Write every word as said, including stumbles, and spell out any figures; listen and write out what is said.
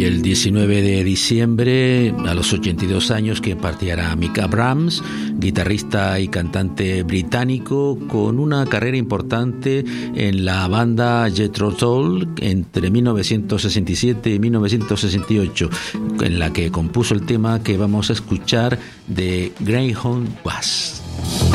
el diecinueve de diciembre, a los ochenta y dos años, que partiera Mick Abrahams, guitarrista y cantante británico con una carrera importante en la banda Jethro Tull entre mil novecientos sesenta y siete y mil novecientos sesenta y ocho, en la que compuso el tema que vamos a escuchar de Greyhound Bus.